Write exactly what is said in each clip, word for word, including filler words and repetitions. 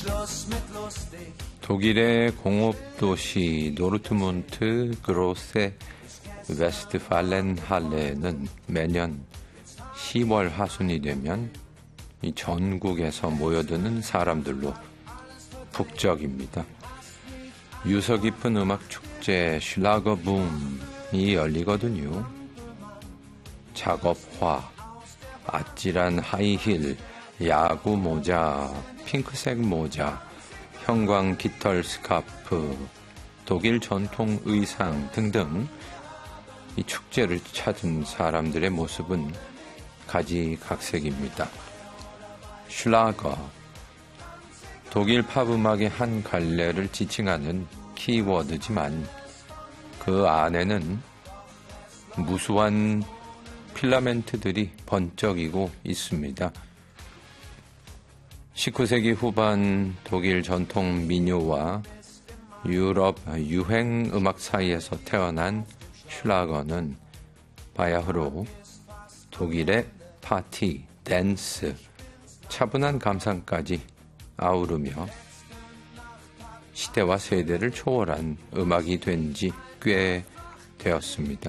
독일의 공업도시 도르트문트 그로세 웨스트팔렌할레는 매년 시월 하순이 되면 이 전국에서 모여드는 사람들로 북적입니다. 유서 깊은 음악 축제 슐라거 붐이 열리거든요. 작업화, 아찔한 하이힐, 야구 모자, 핑크색 모자, 형광 깃털 스카프, 독일 전통 의상 등등 이 축제를 찾은 사람들의 모습은 가지각색입니다. 슐라거, 독일 팝 음악의 한 갈래를 지칭하는 키워드지만 그 안에는 무수한 필라멘트들이 번쩍이고 있습니다. 십구 세기 후반 독일 전통 민요와 유럽 유행 음악 사이에서 태어난 슐라거는 바야흐로 독일의 파티, 댄스, 차분한 감상까지 아우르며 시대와 세대를 초월한 음악이 된 지 꽤 되었습니다.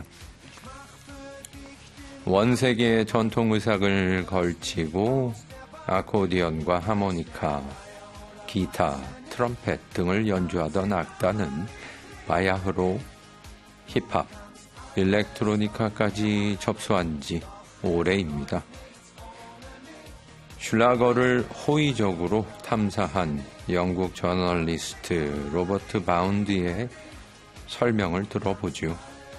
원세계의 전통 의상을 걸치고 아코디언과 하모니카, 기타, 트럼펫 등을 연주하던 악단은 바야흐로 힙합, 일렉트로니카까지 접수한 지 오래입니다. 슐라거를 호의적으로 탐사한 영국 저널리스트 로버트 바운드의 설명을 들어보죠.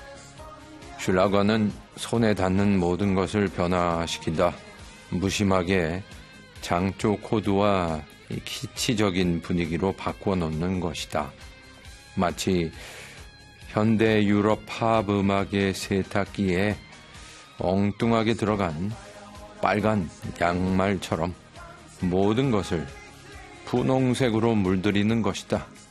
슐라거는 손에 닿는 모든 것을 변화시키다 무심하게 장조 코드와 키치적인 분위기로 바꿔놓는 것이다. 마치 현대 유럽 팝 음악의 세탁기에 엉뚱하게 들어간 빨간 양말처럼 모든 것을 분홍색으로 물들이는 것이다.